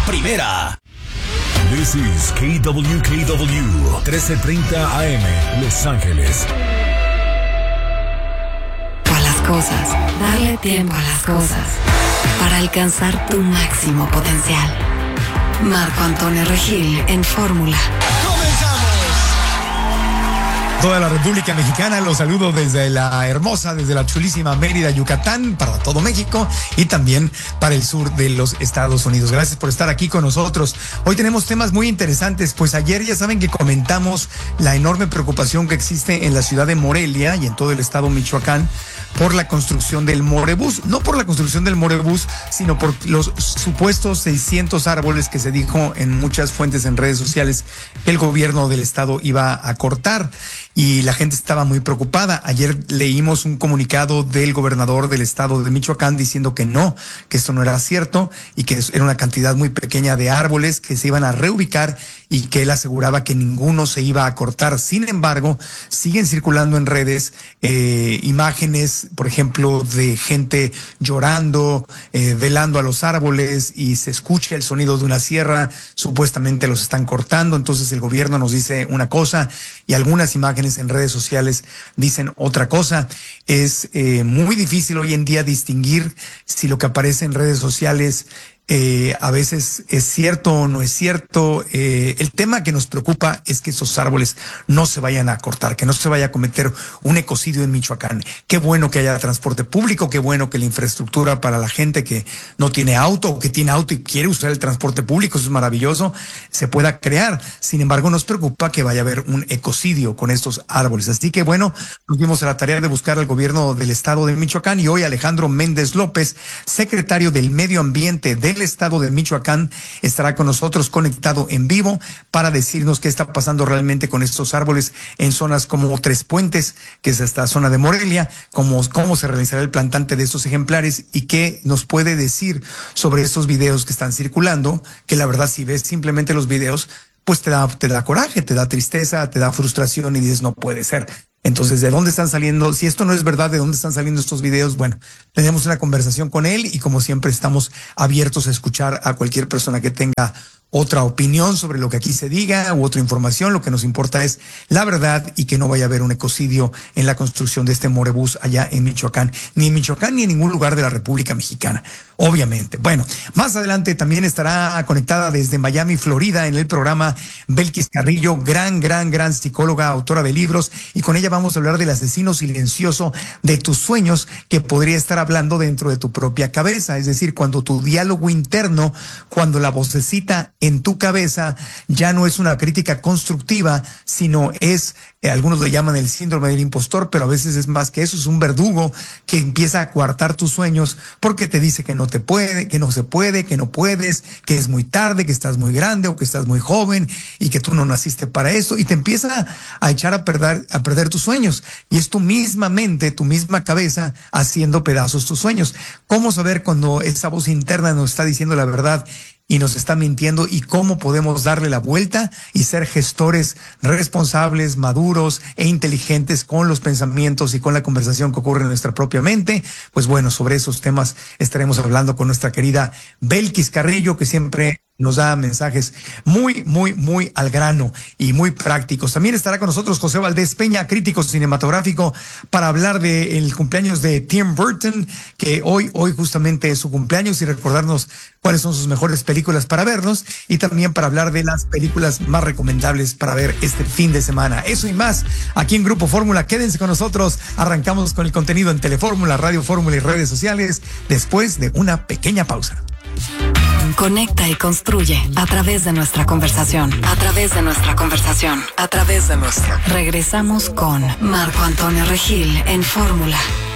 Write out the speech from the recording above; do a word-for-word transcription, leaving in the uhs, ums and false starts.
primera. This is K W K W trece treinta A M, Los Ángeles. A las cosas, darle tiempo a las cosas para alcanzar tu máximo potencial. Marco Antonio Regil en Fórmula. Toda la República Mexicana, los saludo desde la hermosa, desde la chulísima Mérida, Yucatán, para todo México y también para el sur de los Estados Unidos. Gracias por estar aquí con nosotros. Hoy tenemos temas muy interesantes, pues ayer ya saben que comentamos la enorme preocupación que existe en la ciudad de Morelia y en todo el estado Michoacán por la construcción del Morebús, no por la construcción del Morebús, sino por los supuestos seiscientos árboles que se dijo en muchas fuentes en redes sociales que el gobierno del estado iba a cortar. Y la gente estaba muy preocupada. Ayer leímos un comunicado del gobernador del estado de Michoacán diciendo que no, que esto no era cierto y que era una cantidad muy pequeña de árboles que se iban a reubicar y que él aseguraba que ninguno se iba a cortar. Sin embargo, siguen circulando en redes eh, imágenes, por ejemplo, de gente llorando, eh, velando a los árboles y se escucha el sonido de una sierra. Supuestamente los están cortando. Entonces el gobierno nos dice una cosa y algunas imágenes en redes sociales dicen otra cosa. Es eh, muy difícil hoy en día distinguir si lo que aparece en redes sociales Eh, a veces es cierto o no es cierto. Eh, el tema que nos preocupa es que esos árboles no se vayan a cortar, que no se vaya a cometer un ecocidio en Michoacán. Qué bueno que haya transporte público, qué bueno que la infraestructura para la gente que no tiene auto o que tiene auto y quiere usar el transporte público, eso es maravilloso, se pueda crear. Sin embargo, nos preocupa que vaya a haber un ecocidio con estos árboles. Así que bueno, nos dimos a la tarea de buscar al gobierno del estado de Michoacán y hoy Alejandro Méndez López, secretario del Medio Ambiente del estado de Michoacán, estará con nosotros conectado en vivo para decirnos qué está pasando realmente con estos árboles en zonas como Tres Puentes, que es esta zona de Morelia, cómo, cómo se realizará el plantante de estos ejemplares y qué nos puede decir sobre estos videos que están circulando, que la verdad si ves simplemente los videos, pues te da, te da coraje, te da tristeza, te da frustración y dices no puede ser. Entonces, ¿de dónde están saliendo? Si esto no es verdad, ¿de dónde están saliendo estos videos? Bueno, tenemos una conversación con él y como siempre estamos abiertos a escuchar a cualquier persona que tenga otra opinión sobre lo que aquí se diga u otra información. Lo que nos importa es la verdad y que no vaya a haber un ecocidio en la construcción de este Morebús allá en Michoacán, ni en Michoacán ni en ningún lugar de la República Mexicana, obviamente. Bueno, más adelante también estará conectada desde Miami, Florida, en el programa Belkis Carrillo, gran, gran, gran psicóloga, autora de libros, y con ella vamos a hablar del asesino silencioso de tus sueños que podría estar hablando dentro de tu propia cabeza, es decir, cuando tu diálogo interno, cuando la vocecita en tu cabeza ya no es una crítica constructiva, sino es, eh, algunos lo llaman el síndrome del impostor, pero a veces es más que eso, es un verdugo que empieza a coartar tus sueños porque te dice que no te puede, que no se puede, que no puedes, que es muy tarde, que estás muy grande o que estás muy joven y que tú no naciste para eso, y te empieza a echar a perder, a perder tus sueños. Y es tu misma mente, tu misma cabeza haciendo pedazos tus sueños. ¿Cómo saber cuando esa voz interna nos está diciendo la verdad y nos está mintiendo, y cómo podemos darle la vuelta y ser gestores responsables, maduros e inteligentes con los pensamientos y con la conversación que ocurre en nuestra propia mente? Pues bueno, sobre esos temas estaremos hablando con nuestra querida Belkis Carrillo, que siempre nos da mensajes muy, muy, muy al grano y muy prácticos. También estará con nosotros José Valdés Peña, crítico cinematográfico, para hablar del cumpleaños de Tim Burton, que hoy, hoy justamente es su cumpleaños, y recordarnos cuáles son sus mejores películas para vernos, y también para hablar de las películas más recomendables para ver este fin de semana. Eso y más aquí en Grupo Fórmula. Quédense con nosotros. Arrancamos con el contenido en Telefórmula, Radio Fórmula y redes sociales después de una pequeña pausa. Conecta y construye a través de nuestra conversación, a través de nuestra conversación, a través de nuestra. Regresamos con Marco Antonio Regil en Fórmula.